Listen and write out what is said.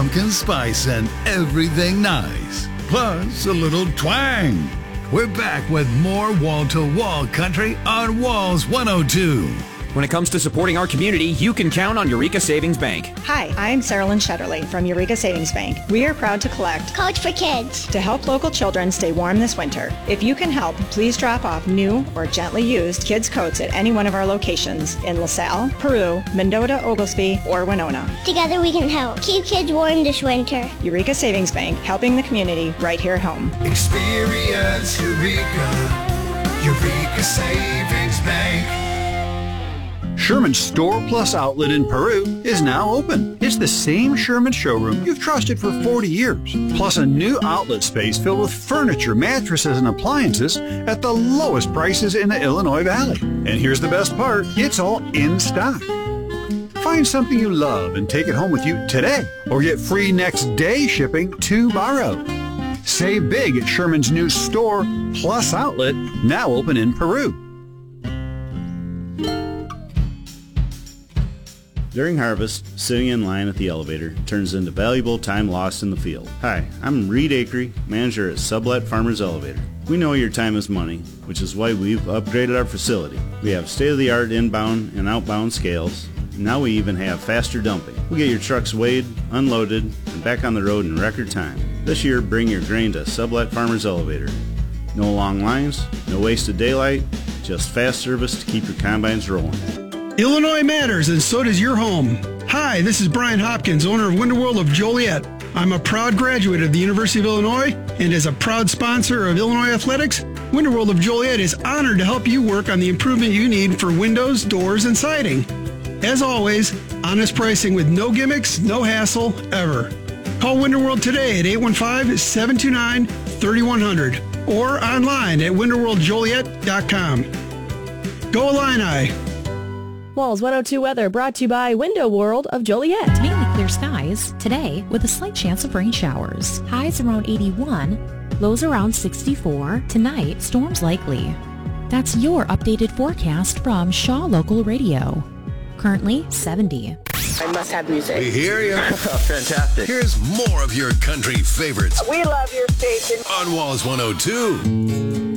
pumpkin spice and everything nice. Plus a little twang. We're back with more wall-to-wall country on Walls 102. When it comes to supporting our community, you can count on Eureka Savings Bank. Hi, I'm Sarah Lynn Shetterly from Eureka Savings Bank. We are proud to collect College for Kids to help local children stay warm this winter. If you can help, please drop off new or gently used kids' coats at any one of our locations in LaSalle, Peru, Mendota, Oglesby, or Winona. Together we can help keep kids warm this winter. Eureka Savings Bank, helping the community right here at home. Experience Eureka, Eureka Savings Bank. Sherman's Store Plus outlet in Peru is now open. It's the same Sherman showroom you've trusted for 40 years, plus a new outlet space filled with furniture, mattresses, and appliances at the lowest prices in the Illinois Valley. And here's the best part, it's all in stock. Find something you love and take it home with you today, or get free next day shipping to borrow. Save big at Sherman's new Store Plus outlet, now open in Peru. During harvest, sitting in line at the elevator turns into valuable time lost in the field. Hi, I'm Reed Akery, manager at Sublet Farmers Elevator. We know your time is money, which is why we've upgraded our facility. We have state-of-the-art inbound and outbound scales. Now we even have faster dumping. We get your trucks weighed, unloaded, and back on the road in record time. This year, bring your grain to Sublet Farmers Elevator. No long lines, no wasted daylight, just fast service to keep your combines rolling. Illinois matters, and so does your home. Hi, this is Brian Hopkins, owner of Winter World of Joliet. I'm a proud graduate of the University of Illinois, and as a proud sponsor of Illinois Athletics, Winter World of Joliet is honored to help you work on the improvement you need for windows, doors, and siding. As always, honest pricing with no gimmicks, no hassle, ever. Call Winter World today at 815-729-3100 or online at winterworldjoliet.com. Go Illini! Walls 102 weather brought to you by Window World of Joliet. Mainly clear skies today with a slight chance of rain showers. Highs around 81, lows around 64. Tonight, storms likely. That's your updated forecast from Shaw Local Radio. Currently 70. I must have music. We hear you. Fantastic. Here's more of your country favorites. We love your station. On Walls 102.